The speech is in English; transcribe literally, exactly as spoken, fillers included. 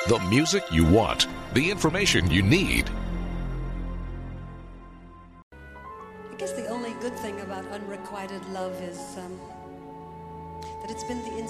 The music you want, the information you need. I guess the only good thing about unrequited love is um, that it's been the